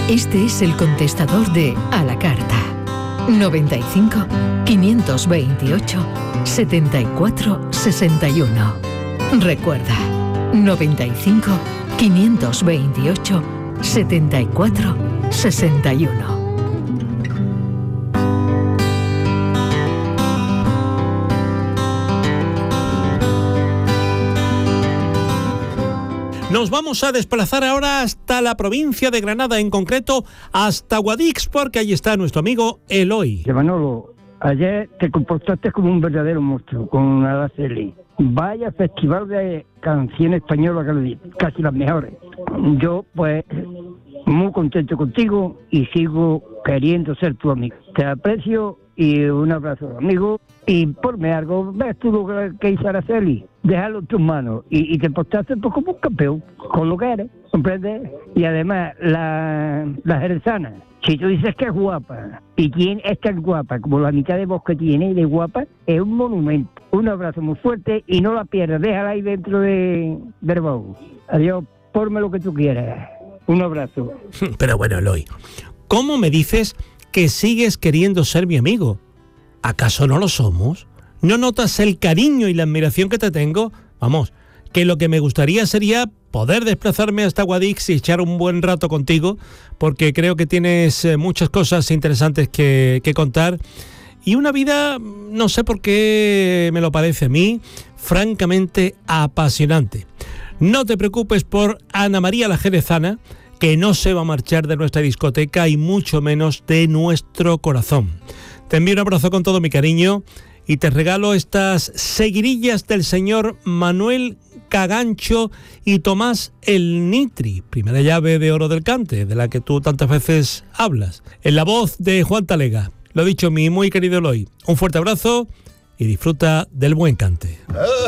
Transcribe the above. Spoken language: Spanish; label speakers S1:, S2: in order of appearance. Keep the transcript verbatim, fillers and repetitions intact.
S1: Este es el contestador de A la Carta. noventa y cinco, quinientos veintiocho, setenta y cuatro sesenta y uno. Recuerda, noventa y cinco, quinientos veintiocho, setenta y cuatro sesenta y uno.
S2: Nos vamos a desplazar ahora hasta la provincia de Granada, en concreto hasta Guadix, porque allí está nuestro amigo Eloy.
S3: Manolo, ayer te comportaste como un verdadero monstruo con Araceli. Vaya festival de canción española que le di, casi las mejores. Yo, pues, muy contento contigo y sigo queriendo ser tu amigo. Te aprecio y un abrazo, amigo. Y ponme algo, ves tú lo que hizo Araceli, déjalo en tus manos y, y te portaste pues como un campeón, con lo que eres, ¿comprendes? Y además, la, la jerezana, si tú dices que es guapa, y quién es tan guapa, como la mitad de voz que tiene de guapa, es un monumento. Un abrazo muy fuerte y no la pierdas, déjala ahí dentro de, del baúl. Adiós, ponme lo que tú quieras. Un abrazo.
S2: Pero bueno, Eloy, ¿cómo me dices que sigues queriendo ser mi amigo? ¿Acaso no lo somos? ¿No notas el cariño y la admiración que te tengo? Vamos, que lo que me gustaría sería poder desplazarme hasta Guadix y echar un buen rato contigo, porque creo que tienes muchas cosas interesantes que, que contar y una vida, no sé por qué me lo parece a mí, francamente apasionante. No te preocupes por Ana María la Jerezana, que no se va a marchar de nuestra discoteca y mucho menos de nuestro corazón. Te envío un abrazo con todo mi cariño y te regalo estas seguirillas del señor Manuel Cagancho y Tomás el Nitri, primera llave de oro del cante, de la que tú tantas veces hablas, en la voz de Juan Talega. Lo dicho, mi muy querido Eloy, un fuerte abrazo y disfruta del buen cante.